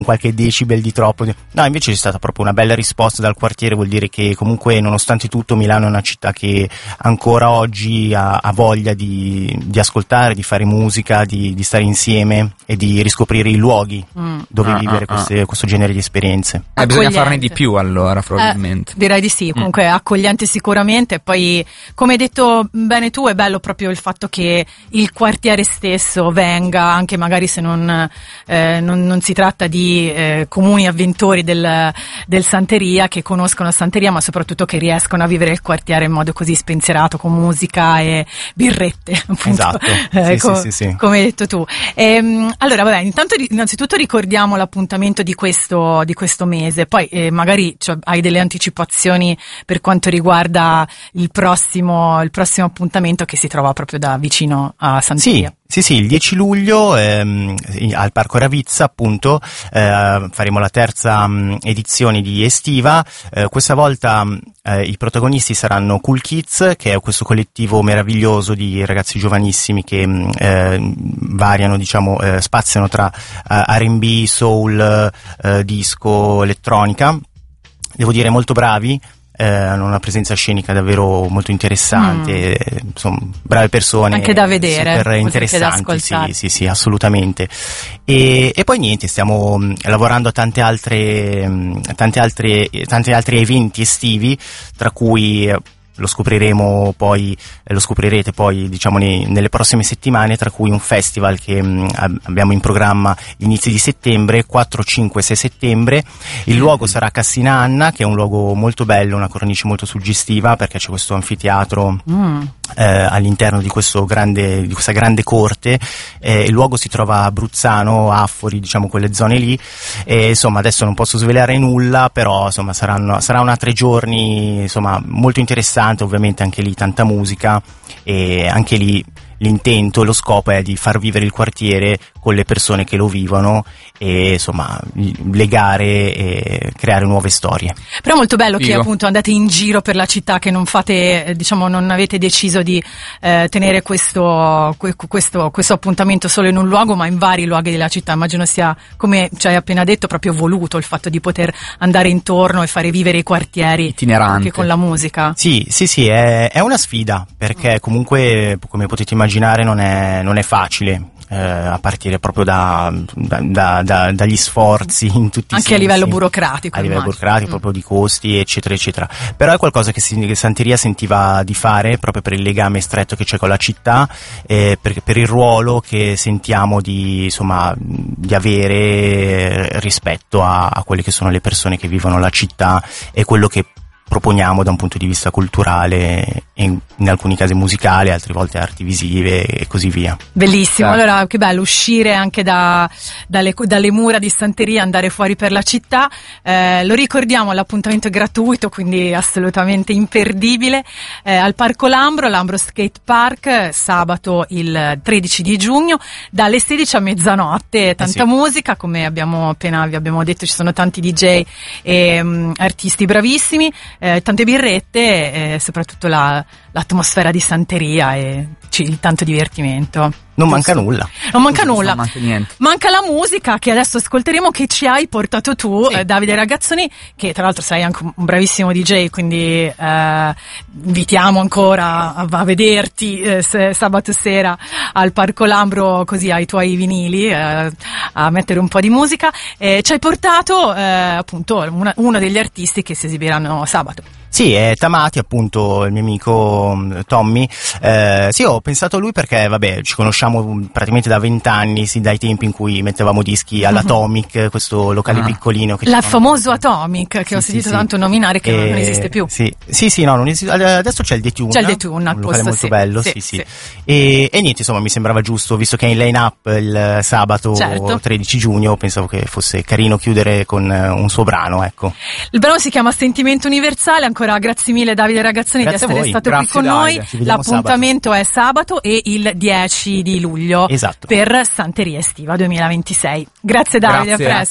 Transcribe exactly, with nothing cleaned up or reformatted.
qualche decibel di troppo. No, invece c'è stata proprio una bella risposta dal quartiere, vuol dire che comunque nonostante tutto Milano è una città che ancora oggi ha, ha voglia di, di ascoltare, di fare musica, di, di stare insieme e di riscoprire i luoghi mm. dove ah, vivere ah, queste, ah. questo genere di esperienze. Eh, bisogna farne di più allora probabilmente. Eh, direi di sì, comunque mm. accogliente sicuramente. Poi come hai detto bene tu, è bello proprio il fatto che il quartiere stesso venga, anche magari se non, eh, non, non si tratta di Eh, comuni avventori del, del Santeria, che conoscono Santeria ma soprattutto che riescono a vivere il quartiere in modo così spensierato, con musica e birrette, appunto. Esatto, eh, sì, com- sì, sì, sì. come hai detto tu. Ehm, allora vabbè, intanto innanzitutto ricordiamo l'appuntamento di questo, di questo mese, poi eh, magari cioè, hai delle anticipazioni per quanto riguarda il prossimo, il prossimo appuntamento che si trova proprio da vicino a Santeria. Sì. Sì, sì, il dieci luglio ehm, al Parco Ravizza appunto eh, faremo la terza mh, edizione di Estiva. Eh, questa volta eh, i protagonisti saranno Cool Kids, che è questo collettivo meraviglioso di ragazzi giovanissimi che mh, eh, variano, diciamo, eh, spaziano tra eh, R and B, soul, eh, disco, elettronica. Devo dire molto bravi. Eh, hanno una presenza scenica davvero molto interessante, mm. insomma, brave persone, anche da vedere, super interessanti, sì, sì, sì, assolutamente. E, e poi niente, stiamo mh, lavorando a tante altre, mh, tante altre, tanti altri eventi estivi, tra cui eh, lo scopriremo poi, eh, lo scoprirete poi diciamo nei, nelle prossime settimane, tra cui un festival che mh, abbiamo in programma inizi di settembre, quattro, cinque, sei settembre. Il luogo sarà Cassina Anna, che è un luogo molto bello, una cornice molto suggestiva, perché c'è questo anfiteatro mm. eh, all'interno di questo grande, di questa grande corte. Eh, il luogo si trova a Bruzzano, Affori, diciamo quelle zone lì. E, insomma, adesso non posso svelare nulla, però insomma saranno, sarà una tre giorni insomma molto interessante. Ovviamente anche lì tanta musica, e anche lì l'intento, lo scopo è di far vivere il quartiere con le persone che lo vivono e insomma legare e creare nuove storie. Però è molto bello Figo. Che appunto andate in giro per la città, che non fate, diciamo, non avete deciso di eh, tenere questo, questo questo appuntamento solo in un luogo, ma in vari luoghi della città. Immagino sia, come ci hai appena detto, proprio voluto il fatto di poter andare intorno e fare vivere i quartieri itinerante anche con la musica. Sì, sì, sì, è, è una sfida, perché comunque, come potete immaginare, non è, non è facile. Eh, a partire proprio da, da, da, da dagli sforzi in tutti anche i sensi, a livello burocratico, a livello immagino. burocratico, mm. proprio di costi eccetera eccetera, però è qualcosa che, si, che Santeria sentiva di fare proprio per il legame stretto che c'è con la città, eh, per, per il ruolo che sentiamo di insomma di avere rispetto a, a quelle che sono le persone che vivono la città e quello che proponiamo da un punto di vista culturale, in, in alcuni casi musicale, altre volte arti visive e così via. Bellissimo, Certo. Allora che bello uscire anche da, dalle, dalle mura di Santeria, andare fuori per la città. Eh, lo ricordiamo, l'appuntamento è gratuito, quindi assolutamente imperdibile, eh, al Parco Lambro, Lambro Skate Park, sabato il tredici di giugno, dalle sedici a mezzanotte, tanta eh sì. musica, come abbiamo appena vi abbiamo detto, ci sono tanti D J e um, artisti bravissimi. Eh, tante birrette e soprattutto la, l'atmosfera di Santeria e c- tanto divertimento. Non manca nulla. Non manca nulla. Non manca niente. Manca la musica che adesso ascolteremo, che ci hai portato tu, Sì. eh, Davide Ragazzoni, che tra l'altro sei anche un bravissimo D J, quindi eh, invitiamo ancora a, a vederti eh, se, sabato sera al Parco Lambro, così ai tuoi vinili, eh, a mettere un po' di musica. Eh, ci hai portato eh, appunto una, uno degli artisti che si esibiranno sabato. Sì, è Tamati, appunto, il mio amico Tommy. Eh, sì, ho pensato a lui perché, vabbè, ci conosciamo praticamente da vent'anni, sì, dai tempi in cui mettevamo dischi all'Atomic, questo locale Ah. piccolino. Che La ci sono- famoso Atomic, che Sì, ho sì, sentito sì. tanto nominare, che Eh, non esiste più. Sì, sì, sì, no, non esiste. Adesso c'è il Detune. C'è il Detune al un posto, locale molto sì, bello, sì, sì, sì. sì. E, e niente, insomma, mi sembrava giusto, visto che è in line-up il sabato Certo. tredici giugno, pensavo che fosse carino chiudere con eh, un suo brano, ecco. Il brano si chiama Sentimento Universale. Ancora grazie mille Davide Ragazzoni Grazie a di essere voi. stato Grazie, qui con Davide. noi. Ci vediamo L'appuntamento è sabato e il dieci di luglio Esatto. per Santeria Estiva duemilaventisei. Grazie Davide, Grazie. a presto.